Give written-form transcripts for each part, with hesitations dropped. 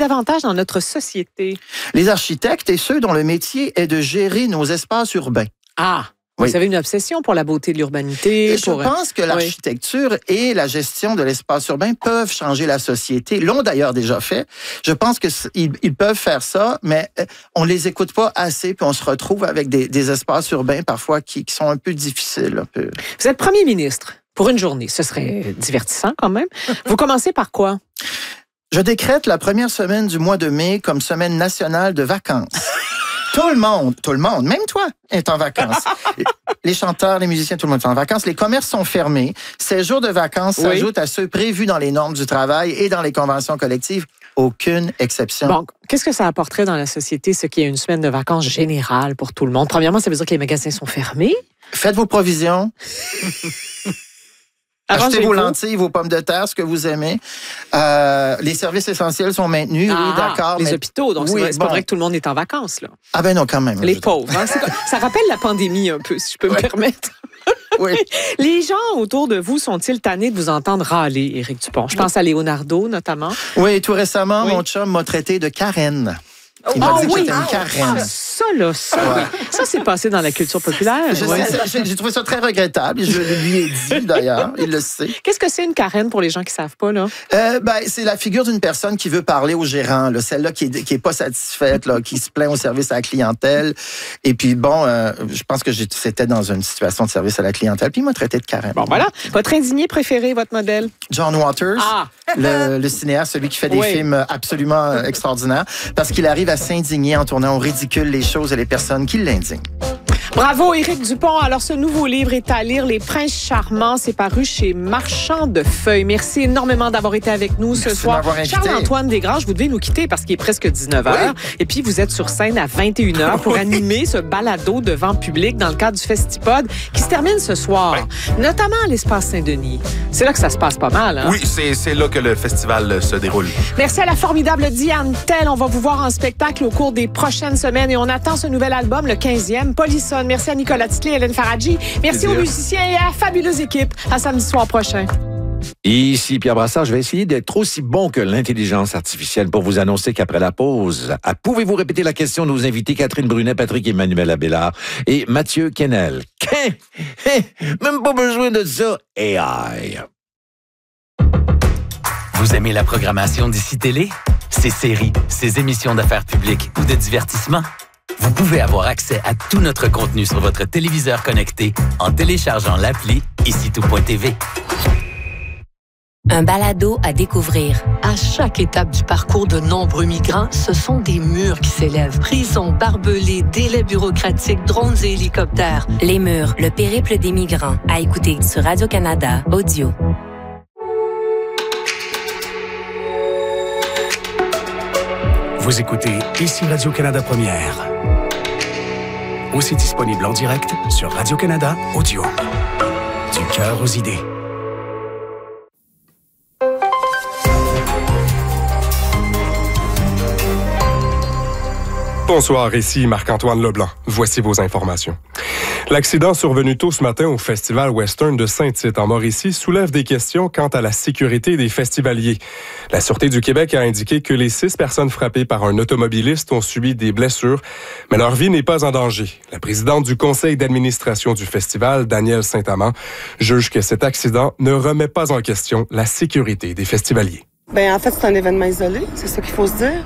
davantage dans notre société? Les architectes et ceux dont le métier est de gérer nos espaces urbains. Ah! Oui. Vous avez une obsession pour la beauté de l'urbanité. Je pense que l'architecture et la gestion de l'espace urbain peuvent changer la société. L'ont d'ailleurs déjà fait. Je pense qu'ils peuvent faire ça, mais on les écoute pas assez, puis on se retrouve avec des espaces urbains parfois qui sont un peu difficiles. Un peu. Vous êtes premier ministre pour une journée. Ce serait divertissant quand même. Vous commencez par quoi? Je décrète la première semaine du mois de mai comme semaine nationale de vacances. Tout le monde, même toi, est en vacances. Les chanteurs, les musiciens, tout le monde est en vacances. Les commerces sont fermés. Ces jours de vacances s'ajoutent à ceux prévus dans les normes du travail et dans les conventions collectives. Aucune exception. Bon, qu'est-ce que ça apporterait dans la société, ce qu'il y ait une semaine de vacances générale pour tout le monde? Premièrement, ça veut dire que les magasins sont fermés. Faites vos provisions. Achetez vos lentilles, vos pommes de terre, ce que vous aimez. Les services essentiels sont maintenus, oui, d'accord. Les hôpitaux, donc c'est pas vrai que tout le monde est en vacances, là. Ah ben non, quand même. Les pauvres. Hein? Ça rappelle la pandémie un peu, si je peux me permettre. Oui. Les gens autour de vous sont-ils tannés de vous entendre râler, Éric Dupont? Je pense à Leonardo, notamment. Oui, tout récemment, mon chum m'a traité de Karen. Il m'a dit que j'étais une Karen. Ça s'est passé dans la culture populaire. J'ai trouvé ça très regrettable. Je lui ai dit, d'ailleurs. Il le sait. Qu'est-ce que c'est une Karen pour les gens qui ne savent pas, là? C'est la figure d'une personne qui veut parler au gérant, là, celle-là qui est pas satisfaite, là, qui se plaint au service à la clientèle. Et puis, bon, je pense que c'était dans une situation de service à la clientèle. Puis, il m'a traité de Karen. Bon, voilà. Votre indigné préféré, votre modèle? John Waters, le cinéaste, celui qui fait des films absolument extraordinaires, parce qu'il arrive à s'indigner en tournant au ridicule les choses et les personnes qui l'indignent. Bravo, Éric Dupont. Alors, ce nouveau livre est à lire, Les Princes Charmants. C'est paru chez Marchand de Feuilles. Merci énormément d'avoir été avec nous ce soir. Charles-Antoine Desgranges, vous devez nous quitter parce qu'il est presque 19h. Oui. Et puis, vous êtes sur scène à 21h pour animer ce balado devant public dans le cadre du Festipod qui se termine ce soir, notamment à l'Espace Saint-Denis. C'est là que ça se passe pas mal, hein? Oui, c'est là que le festival se déroule. Merci à la formidable Diane Tell. On va vous voir en spectacle au cours des prochaines semaines et on attend ce nouvel album, le 15e, Polissonne. Merci à Nicolas Titley et Hélène Faradji. Merci aux musiciens et à la fabuleuse équipe. À samedi soir prochain. Ici Pierre Brassard, je vais essayer d'être aussi bon que l'intelligence artificielle pour vous annoncer qu'après la pause, pouvez-vous répéter la question de nos invités Catherine Brunet, Patrick Emmanuel Abélard et Mathieu Kennel? Même pas besoin de ça. AI. Vous aimez la programmation d'Ici Télé? Ses séries, ses émissions d'affaires publiques ou de divertissement? Vous pouvez avoir accès à tout notre contenu sur votre téléviseur connecté en téléchargeant l'appli IciTout.tv. Un balado à découvrir. À chaque étape du parcours de nombreux migrants, ce sont des murs qui s'élèvent. Prisons, barbelés, délais bureaucratiques, drones et hélicoptères. Les murs, le périple des migrants. À écouter sur Radio-Canada Audio. Vous écoutez Ici Radio-Canada Première. Aussi disponible en direct sur Radio-Canada Audio. Du cœur aux idées. Bonsoir, ici Marc-Antoine Leblanc. Voici vos informations. L'accident survenu tôt ce matin au Festival Western de Saint-Tite en Mauricie soulève des questions quant à la sécurité des festivaliers. La Sûreté du Québec a indiqué que les 6 personnes frappées par un automobiliste ont subi des blessures, mais leur vie n'est pas en danger. La présidente du conseil d'administration du festival, Danielle Saint-Amand, juge que cet accident ne remet pas en question la sécurité des festivaliers. En fait, c'est un événement isolé, c'est ça qu'il faut se dire.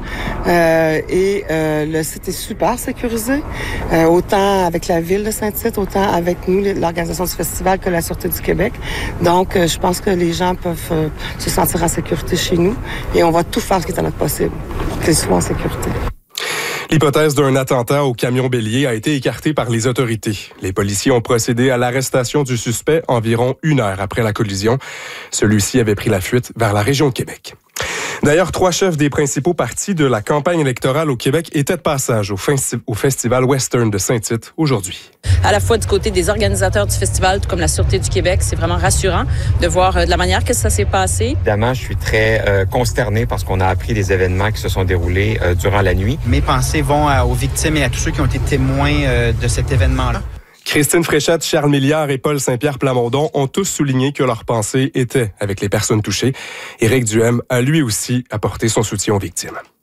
Le site est super sécurisé, autant avec la ville de Saint-Tite, autant avec nous, l'organisation du festival, que la Sûreté du Québec. Donc, je pense que les gens peuvent se sentir en sécurité chez nous et on va tout faire ce qui est à notre possible pour qu'ils soient en sécurité. L'hypothèse d'un attentat au camion bélier a été écartée par les autorités. Les policiers ont procédé à l'arrestation du suspect environ 1 heure après la collision. Celui-ci avait pris la fuite vers la région de Québec. D'ailleurs, 3 chefs des principaux partis de la campagne électorale au Québec étaient de passage au Festival Western de Saint-Tite aujourd'hui. À la fois du côté des organisateurs du festival, tout comme la Sûreté du Québec, c'est vraiment rassurant de voir de la manière que ça s'est passé. Évidemment, je suis très consterné parce qu'on a appris des événements qui se sont déroulés durant la nuit. Mes pensées vont aux victimes et à tous ceux qui ont été témoins de cet événement-là. Christine Fréchette, Charles Milliard et Paul Saint-Pierre Plamondon ont tous souligné que leur pensée était avec les personnes touchées. Éric Duhem a lui aussi apporté son soutien aux victimes.